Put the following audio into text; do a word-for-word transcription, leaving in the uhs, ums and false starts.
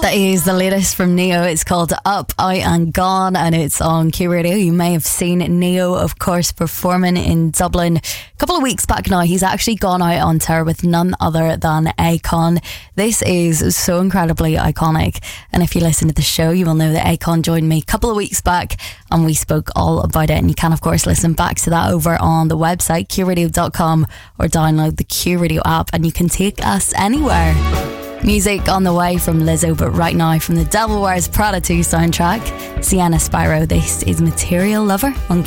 That is the latest from Neo. It's called Up, Out and Gone, and it's on Q Radio. You may have seen Neo, of course, performing in Dublin a couple of weeks back now. He's actually gone out on tour with none other than Akon. This is so incredibly iconic, and if you listen to the show, you will know that Akon joined me a couple of weeks back and we spoke all about it, and you can of course listen back to that over on the website q radio dot com or download the Q Radio app, and you can take us anywhere. Music on the way from Lizzo, but right now from the Devil Wears Prada two soundtrack, Sienna Spyro. This is Material Lover on